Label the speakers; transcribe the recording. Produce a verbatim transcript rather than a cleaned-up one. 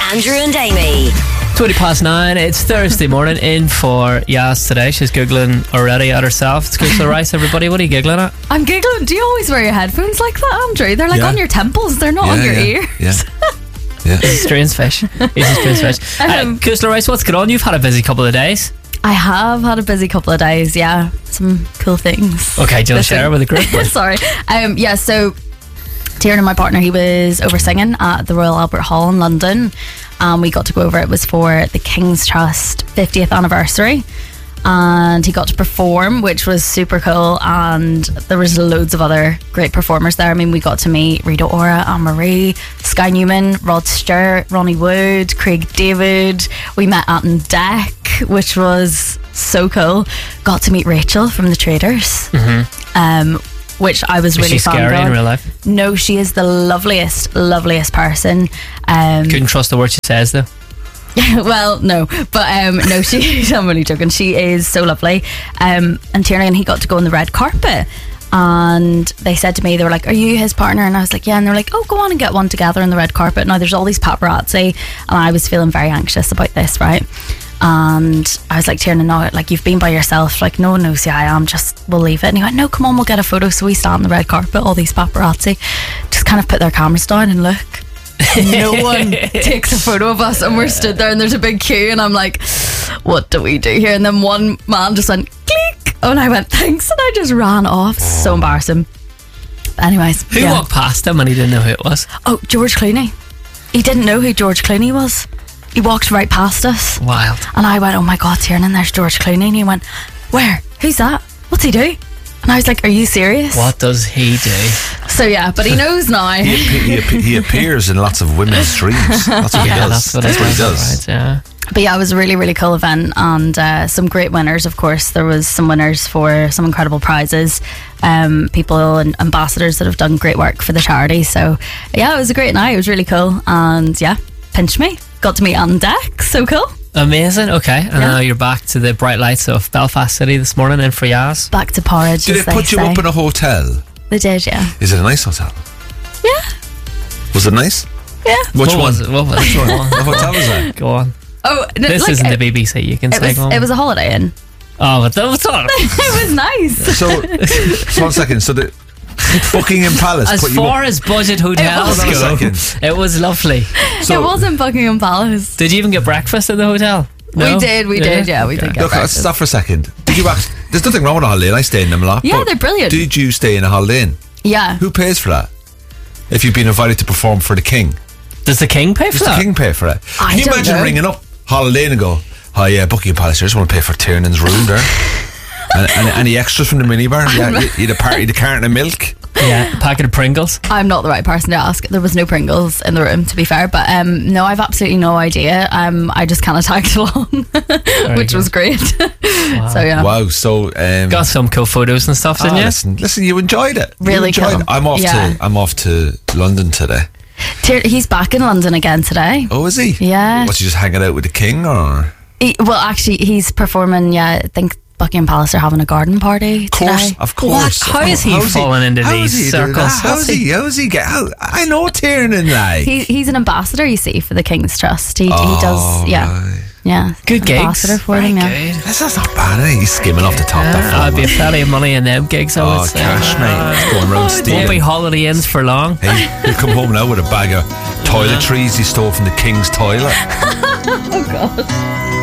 Speaker 1: Andrew and Amy.
Speaker 2: twenty past nine, it's Thursday morning, in for Yas today. She's giggling already at herself. It's Coastal Rice, everybody. What are you giggling at?
Speaker 3: I'm giggling. Do you always wear your headphones like that, Andrew? They're like
Speaker 4: Yeah.
Speaker 3: on your temples, they're not
Speaker 4: Yeah,
Speaker 3: on your
Speaker 4: yeah,
Speaker 3: ears.
Speaker 4: Yeah. Yeah.
Speaker 2: He's a strange fish. He's a strange fish.
Speaker 3: Um,
Speaker 2: Uh, Coastal Rice, what's going on? You've had a busy couple of days.
Speaker 3: I have had a busy couple of days, yeah. Some cool things.
Speaker 2: Okay, do you want to
Speaker 3: Listen.
Speaker 2: share with the group?
Speaker 3: Sorry. Um, yeah, so Tiernan, my partner, he was over singing at the Royal Albert Hall in London. Um, we got to go over. It was for the King's Trust fiftieth anniversary. And he got to perform, which was super cool. And there was loads of other great performers there. I mean, we got to meet Rita Ora, Anne Marie, Sky Newman, Rod Stewart, Ronnie Wood, Craig David. We met Anton Deck, which was so cool. Got to meet Rachel from The Traders, mm-hmm. um, which I was
Speaker 2: Is
Speaker 3: really
Speaker 2: she scary
Speaker 3: fangirl.
Speaker 2: in real life?
Speaker 3: No, she is the loveliest, loveliest person. Um,
Speaker 2: Couldn't trust the word she says, though.
Speaker 3: well, no, but um, no, she. I'm only joking. She is so lovely. Um, and Tiernan, he got to go on the red carpet, and they said to me, they were like, "Are you his partner?" And I was like, "Yeah." And they're like, "Oh, go on and get one together on the red carpet." Now there's all these paparazzi, and I was feeling very anxious about this, right? And I was like, Tiernan, no, like, you've been by yourself. Like, no one knows who I am. Just, we'll leave it. And he went, no, come on, we'll get a photo. So we stand on the red carpet. All these paparazzi just kind of put their cameras down and look. No one takes a photo of us, and we're stood there and there's a big queue, and I'm like, what do we do here? And then one man just went click, and I went thanks, and I just ran off. So embarrassing. But anyways,
Speaker 2: Who
Speaker 3: yeah.
Speaker 2: walked past him and he didn't know who it was?
Speaker 3: Oh, George Clooney. He didn't know who George Clooney was. He walked right past us,
Speaker 2: Wild.
Speaker 3: and I went, oh my god, Tiernan, there's George Clooney. And he went, where? Who's that? What's he do? And I was like, are you serious?
Speaker 2: What does he do?
Speaker 3: So yeah, but he knows now.
Speaker 4: He, appe- he, appe- he appears in lots of women's dreams. That's what he
Speaker 2: Yeah,
Speaker 4: does.
Speaker 2: that's what,
Speaker 4: That's
Speaker 2: it
Speaker 4: what he
Speaker 2: is,
Speaker 4: does.
Speaker 2: Right, yeah.
Speaker 3: But yeah, it was a really, really cool event, and uh, some great winners, of course. There was some winners for some incredible prizes, um, people and ambassadors that have done great work for the charity. So yeah, it was a great night. It was really cool. And yeah, pinch me. Got to meet on deck. So cool.
Speaker 2: Amazing. Okay, and
Speaker 3: Yeah.
Speaker 2: now you're back to the bright lights of Belfast City this morning in for Yas.
Speaker 3: Back to porridge.
Speaker 4: Did
Speaker 3: as
Speaker 4: they put you
Speaker 3: say.
Speaker 4: up in a hotel?
Speaker 3: They did, yeah.
Speaker 4: Is it a nice hotel?
Speaker 3: Yeah.
Speaker 4: Was it nice?
Speaker 3: Yeah.
Speaker 4: Which
Speaker 2: what
Speaker 4: one?
Speaker 2: Was it? What was it? Go on.
Speaker 4: What hotel was that?
Speaker 2: Go on.
Speaker 3: Oh, no,
Speaker 2: This
Speaker 3: like,
Speaker 2: isn't
Speaker 3: it,
Speaker 2: the B B C. You can
Speaker 3: it
Speaker 2: say
Speaker 3: was,
Speaker 2: go on.
Speaker 3: it was a Holiday Inn.
Speaker 2: Oh, but that was all.
Speaker 3: It was nice.
Speaker 4: So, so one second. So the Buckingham Palace
Speaker 2: As
Speaker 4: put you
Speaker 2: far
Speaker 4: up.
Speaker 2: as budget hotels
Speaker 4: Hold on a
Speaker 2: go,
Speaker 4: second.
Speaker 2: it was lovely.
Speaker 4: So,
Speaker 3: it wasn't Buckingham Palace.
Speaker 2: Did you even get breakfast in the hotel? No?
Speaker 3: We did, we did, yeah, we did get
Speaker 4: Look, let's
Speaker 3: breakfast.
Speaker 4: stop for a second. Did you act? There's nothing wrong with a holiday Inn. I stay in them a lot.
Speaker 3: Yeah,
Speaker 4: but
Speaker 3: they're brilliant.
Speaker 4: Did you stay in a Holiday Inn?
Speaker 3: Yeah.
Speaker 4: Who pays for that? If you've been invited to perform for the King,
Speaker 2: Does the king pay for
Speaker 4: does the
Speaker 2: that?
Speaker 4: King pay for it?
Speaker 3: I
Speaker 4: Can you
Speaker 3: don't
Speaker 4: imagine
Speaker 3: know.
Speaker 4: ringing up Holiday Inn and go, "Oh yeah, Buckingham Palace. I just want to pay for Tiernan's room there." and, and any extras from the minibar? Yeah, you had a party, the carton of milk.
Speaker 2: Yeah, a packet of Pringles.
Speaker 3: I'm not the right person to ask. There was no Pringles in the room, to be fair. But um, no, I've absolutely no idea. Um, I just kind of tagged along, which
Speaker 2: good.
Speaker 3: was great. So yeah,
Speaker 4: Wow. So um,
Speaker 2: Got some cool photos and stuff,
Speaker 4: ah,
Speaker 2: didn't you?
Speaker 4: listen, listen, you enjoyed it. You
Speaker 3: Really
Speaker 4: enjoyed
Speaker 3: cool.
Speaker 4: it. I'm off
Speaker 3: Yeah.
Speaker 4: to I'm off to London today.
Speaker 3: Tier- he's back in London again today.
Speaker 4: Oh, is he?
Speaker 3: Yeah.
Speaker 4: What's he just hanging out with the King, or?
Speaker 3: He, well, actually, he's performing. Yeah, I think Buckingham Palace are having a garden party
Speaker 4: Of course,
Speaker 3: today.
Speaker 4: of course.
Speaker 2: What? How is he
Speaker 4: How's
Speaker 2: falling into
Speaker 4: how
Speaker 2: these
Speaker 4: is he doing
Speaker 2: circles?
Speaker 4: that? How's
Speaker 2: What's
Speaker 4: he?
Speaker 2: he-
Speaker 4: How's he get? How, I know Tiernan, like.
Speaker 3: He, he's an ambassador, you see, for the King's Trust. He,
Speaker 4: Oh,
Speaker 3: he does, yeah,
Speaker 4: right.
Speaker 3: yeah.
Speaker 2: Good gigs.
Speaker 3: Ambassador for
Speaker 2: Very
Speaker 3: them, yeah.
Speaker 2: good.
Speaker 4: That's, that's not bad, eh? He's skimming off the top.
Speaker 2: Yeah,
Speaker 4: that
Speaker 2: I'd be a
Speaker 4: fella.
Speaker 2: plenty of money in them gigs, I
Speaker 4: Oh,
Speaker 2: would say.
Speaker 4: cash, mate. It's going round
Speaker 2: Won't be
Speaker 4: stealing.
Speaker 2: holiday inns for long.
Speaker 4: Hey, he'll come home now with a bag of toiletries he stole from the King's toilet.
Speaker 3: Oh, God.